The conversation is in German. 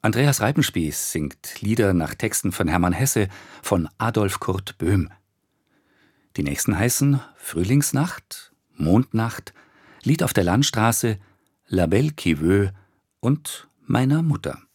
Andreas Reipenspieß singt Lieder nach Texten von Hermann Hesse, von Adolf Kurt Böhm. Die nächsten heißen Frühlingsnacht, Mondnacht, Lied auf der Landstraße, La Belle qui veut und Meiner Mutter.